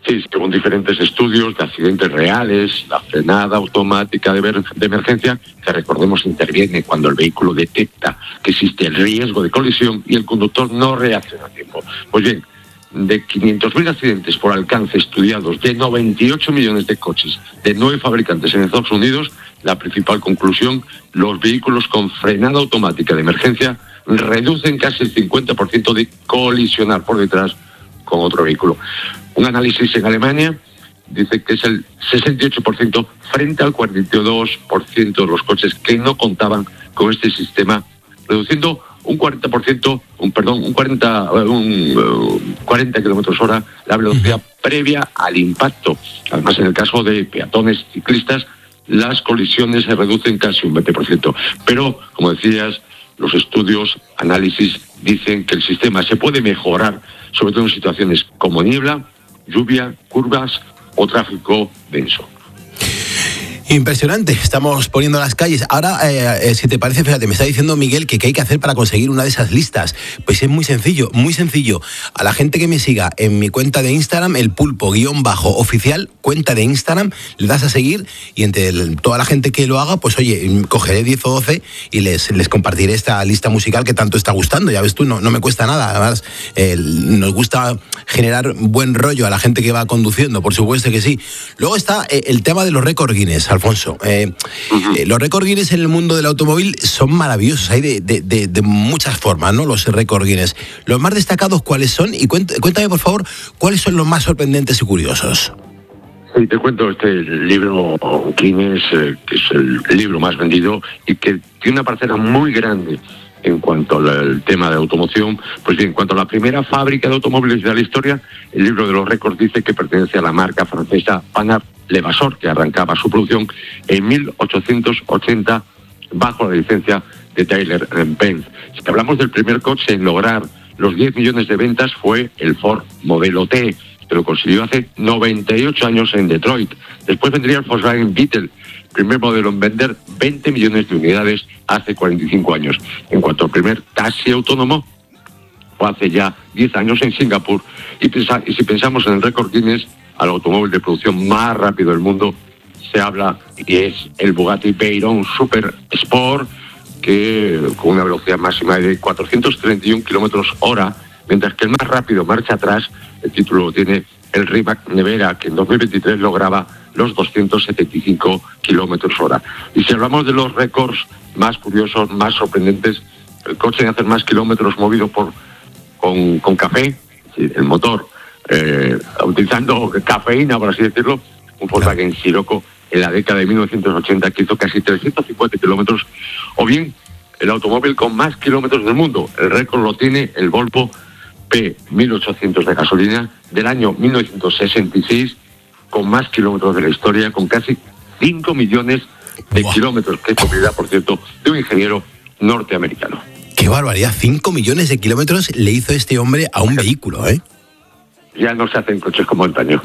Sí, según diferentes estudios de accidentes reales, la frenada automática de emergencia, que recordemos interviene cuando el vehículo detecta que existe el riesgo de colisión y el conductor no reacciona a tiempo. Pues bien, de 500.000 accidentes por alcance estudiados de 98 millones de coches de 9 fabricantes en Estados Unidos, la principal conclusión: los vehículos con frenada automática de emergencia reducen casi el 50% de colisionar por detrás con otro vehículo. Un análisis en Alemania dice que es el 68% frente al 42% de los coches que no contaban con este sistema, reduciendo un 40 kilómetros hora la velocidad previa al impacto. Además, en el caso de peatones y ciclistas, las colisiones se reducen casi un 20%. Pero, como decías, los estudios, análisis, dicen que el sistema se puede mejorar, sobre todo en situaciones como niebla, lluvia, curvas o tráfico denso. Impresionante, estamos poniendo las calles. Ahora, si te parece, fíjate, me está diciendo Miguel que qué hay que hacer para conseguir una de esas listas. Pues es muy sencillo, muy sencillo. A la gente que me siga en mi cuenta de Instagram, el pulpo_oficial, cuenta de Instagram, le das a seguir y entre toda la gente que lo haga, pues oye, cogeré 10 o 12 y les compartiré esta lista musical que tanto está gustando. Ya ves tú, no me cuesta nada. Además, nos gusta generar buen rollo a la gente que va conduciendo, por supuesto que sí. Luego está el tema de los récords Guinness, Alfonso. Los récords Guinness en el mundo del automóvil son maravillosos, hay de muchas formas, ¿no? Los récords Guinness. Los más destacados, ¿cuáles son? Y cuéntame, por favor, ¿cuáles son los más sorprendentes y curiosos? Sí, te cuento este libro Guinness, que es el libro más vendido y que tiene una parcela muy grande en cuanto al tema de automoción. Pues bien, en cuanto a la primera fábrica de automóviles de la historia, el libro de los récords dice que pertenece a la marca francesa Panhard Levasseur, que arrancaba su producción en 1880 bajo la licencia de Daimler-Benz. Si hablamos del primer coche en lograr los 10 millones de ventas, fue el Ford Modelo T, que lo consiguió hace 98 años en Detroit. Después vendría el Volkswagen Beetle, primer modelo en vender 20 millones de unidades hace 45 años. En cuanto al primer taxi autónomo, fue hace ya 10 años en Singapur. Y si pensamos en el récord Guinness, al automóvil de producción más rápido del mundo, se habla y es el Bugatti Veyron Super Sport, que con una velocidad máxima de 431 kilómetros hora, mientras que el más rápido marcha atrás. El título lo tiene el Rimac Nevera, que en 2023 lograba los 275 kilómetros hora. Y si hablamos de los récords más curiosos, más sorprendentes, el coche de hacer más kilómetros movido con café, el motor, utilizando cafeína, por así decirlo, un Volkswagen Scirocco en la década de 1980, que hizo casi 350 kilómetros, o bien el automóvil con más kilómetros del mundo. El récord lo tiene el Volvo P1800 de gasolina del año 1966, con más kilómetros de la historia, con casi 5 millones de kilómetros, que es propiedad, por cierto, de un ingeniero norteamericano. ¡Qué barbaridad! 5 millones de kilómetros le hizo este hombre a un vehículo, ¿eh? Ya no se hacen coches como antaño.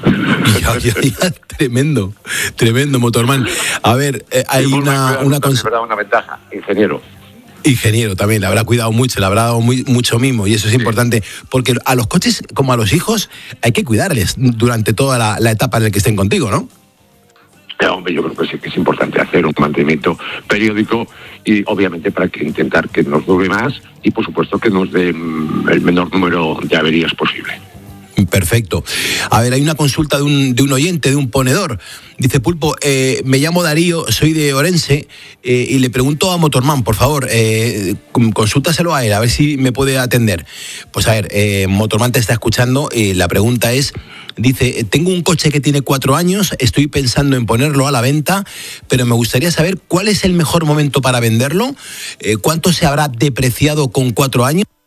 Ya, tremendo, Motorman. A ver, hay una ventaja, Ingeniero también, le habrá cuidado mucho, le habrá dado mucho mimo, y eso es importante, porque a los coches, como a los hijos, hay que cuidarles durante toda la etapa en la que estén contigo, ¿no? Hombre, yo creo que sí que es importante hacer un mantenimiento periódico y obviamente para intentar que nos dure más y por supuesto que nos dé el menor número de averías posible. Perfecto. A ver, hay una consulta de un oyente, de un ponedor. Dice: Pulpo, me llamo Darío, soy de Orense y le pregunto a Motorman, por favor, consúltaselo a él, a ver si me puede atender. Pues a ver, Motorman te está escuchando y la pregunta es, dice: tengo un coche que tiene 4 años, estoy pensando en ponerlo a la venta, pero me gustaría saber cuál es el mejor momento para venderlo, cuánto se habrá depreciado con 4 años.